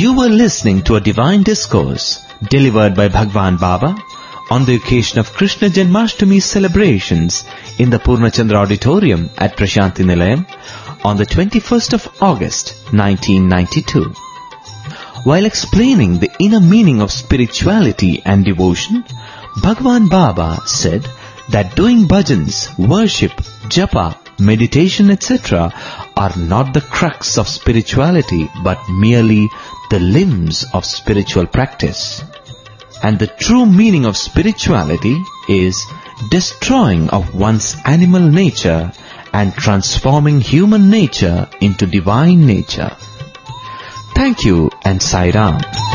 You were listening to a divine discourse delivered by Bhagwan Baba on the occasion of Krishna Janmashtami celebrations in the Purnachandra Auditorium at Prashanti Nilayam on the 21st of August 1992. While explaining the inner meaning of spirituality and devotion, Bhagwan Baba said that doing bhajans, worship, japa, meditation, etc. are not the crux of spirituality but merely the limbs of spiritual practice. And the true meaning of spirituality is destroying of one's animal nature and transforming human nature into divine nature. Thank you and Sai Ram.